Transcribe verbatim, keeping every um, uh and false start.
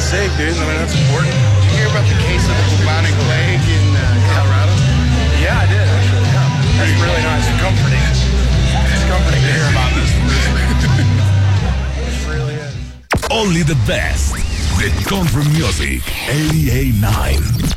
safe, dude. I mean, that's important. Did you hear about the case of the bubonic plague in uh, Colorado? Yeah, I did, actually. Yeah. That's really nice. It's comforting. It's comforting to hear about this. It really is. Only the best. The country music. eighty-eight point nine.